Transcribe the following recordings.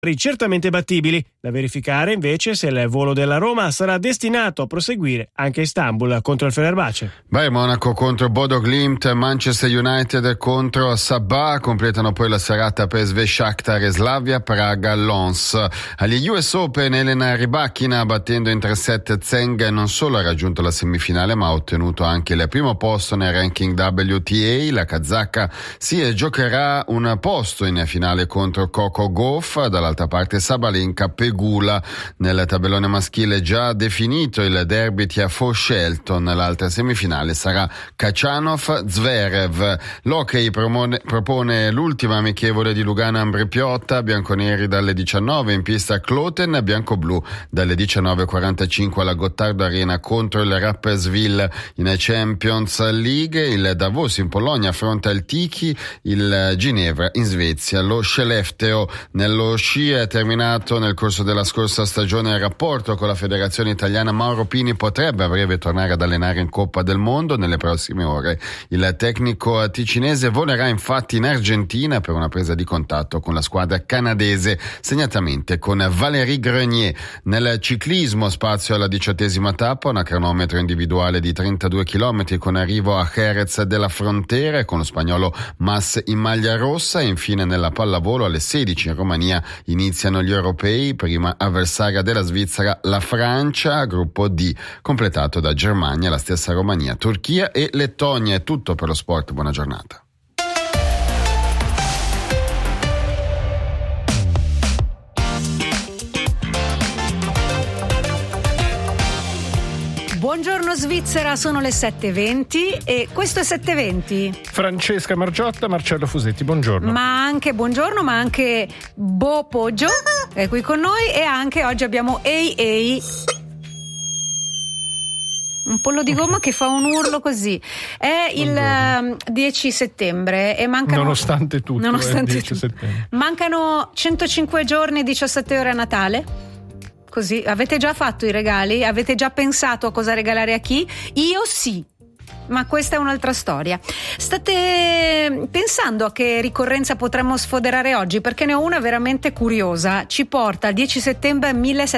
certamente battibili. Da verificare invece se il volo della Roma sarà destinato a proseguire anche a Istanbul contro il Fenerbahce. Bayern Monaco contro Bodo Glimt, Manchester United contro Sabah, completano poi la serata PSV Shakhtar e Slavia Praga Lens. Agli US Open Elena Rybakina, battendo in 3-7 Zheng, non solo ha raggiunto la semifinale ma ha ottenuto anche il primo posto nel ranking WTA. La kazaka si giocherà un posto in finale contro Coco Gauff. Dall'altra parte Sabalenka Pegula. Nel tabellone maschile già definito il derby Tiafoe-Shelton. L'altra semifinale sarà Khachanov-Zverev. L'Hockey propone l'ultima amichevole di Lugano-Ambri-Piotta, bianconeri dalle 19 in pista a Kloten, bianco-blu dalle 19:45 alla Gottardo Arena contro il Rapperswil in Champions League. Il Davos in Polonia affronta il Tiki, il Ginevra in Svezia lo Skellefteå. Nello sci è terminato nel corso della scorsa stagione il rapporto con la federazione italiana. Mauro Pini potrebbe a breve tornare ad allenare in Coppa del Mondo nelle prossime ore. Il tecnico ticinese volerà infatti in Argentina per una presa di contatto con la squadra canadese, segnatamente con Valérie Grenier. Nel ciclismo spazio alla 18ª tappa, una cronometro individuale di 32 km con arrivo a Jerez della Frontera e con lo spagnolo Mas in maglia rossa. E infine nella pallavolo alle 16 in Romania iniziano gli europei, prima avversaria della Svizzera la Francia, gruppo D completato da Germania, la stessa Romania, Turchia e Lettonia. È tutto per lo sport, buona giornata. Buongiorno Svizzera, sono le 7:20 e questo è 7:20. Francesca Margiotta, Marcello Fusetti, buongiorno. Buongiorno, ma anche Bo Poggio è qui con noi e anche oggi abbiamo Ei, un pollo di gomma che fa un urlo così. È il 10 settembre e mancano, nonostante tutto, 10 settembre. Mancano 105 giorni e 17 ore a Natale. Così, avete già fatto i regali? Avete già pensato a cosa regalare a chi? Io sì, ma questa è un'altra storia. State pensando a che ricorrenza potremmo sfoderare oggi? Perché ne ho una veramente curiosa. Ci porta al 10 settembre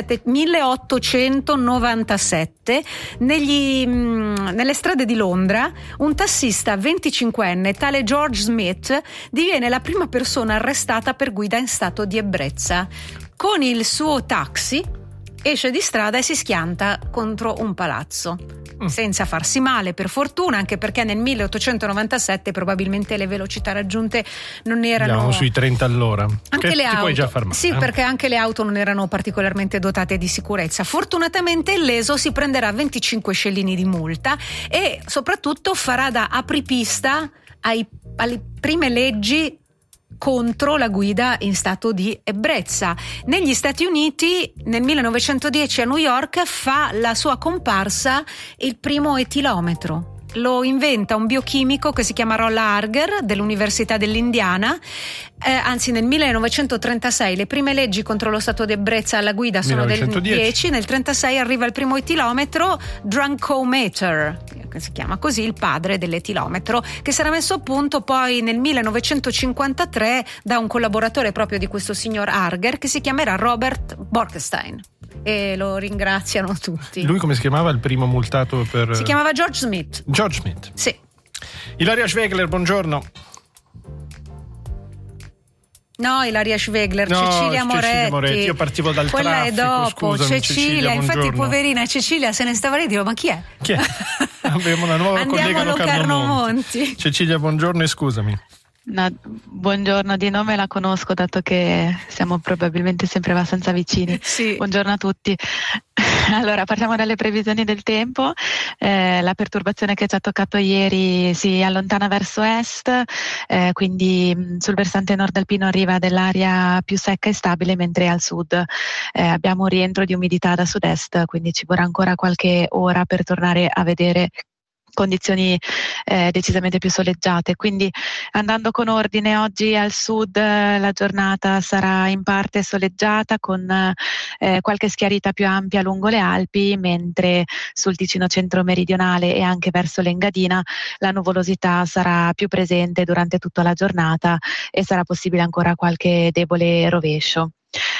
1897 nelle strade di Londra. Un tassista 25enne, tale George Smith, diviene la prima persona arrestata per guida in stato di ebbrezza. Con il suo taxi esce di strada e si schianta contro un palazzo, senza farsi male, per fortuna, anche perché nel 1897 probabilmente le velocità raggiunte non erano... Andiamo sui 30 all'ora. Anche che le auto, puoi già far male. Sì, perché anche le auto non erano particolarmente dotate di sicurezza. Fortunatamente il leso si prenderà 25 scellini di multa e soprattutto farà da apripista alle prime leggi contro la guida in stato di ebbrezza. Negli Stati Uniti nel 1910 a New York fa la sua comparsa il primo etilometro. Lo inventa un biochimico che si chiama Rolla Harger dell'Università dell'Indiana. Anzi, nel 1936 le prime leggi contro lo stato di ebbrezza alla guida sono 1910. Del 10. Nel 1936 arriva il primo etilometro, Drunkometer, che si chiama così, il padre dell'etilometro, che sarà messo a punto poi nel 1953 da un collaboratore proprio di questo signor Harger che si chiamerà Robert Borkenstein. E lo ringraziano tutti. Lui come si chiamava il primo multato per... Si chiamava George Smith. George Smith. Sì. Ilaria Schwegler, buongiorno. No, Ilaria Schwegler, Cecilia Moretti. Io partivo dal quella traffico. Quella è dopo, Scusami, Cecilia infatti poverina Cecilia se ne stava lì, dico, ma chi è? Chi è? Abbiamo una nuova collega Locarno Monti. Cecilia, buongiorno e scusami. No, buongiorno, di nome la conosco dato che siamo probabilmente sempre abbastanza vicini. Sì. Buongiorno a tutti. Allora, partiamo dalle previsioni del tempo. La perturbazione che ci ha toccato ieri si allontana verso est, quindi sul versante nord alpino arriva dell'aria più secca e stabile, mentre al sud abbiamo un rientro di umidità da sud-est, quindi ci vorrà ancora qualche ora per tornare a vedere condizioni decisamente più soleggiate. Quindi andando con ordine, oggi al sud la giornata sarà in parte soleggiata con qualche schiarita più ampia lungo le Alpi, mentre sul Ticino centro-meridionale e anche verso l'Engadina la nuvolosità sarà più presente durante tutta la giornata e sarà possibile ancora qualche debole rovescio.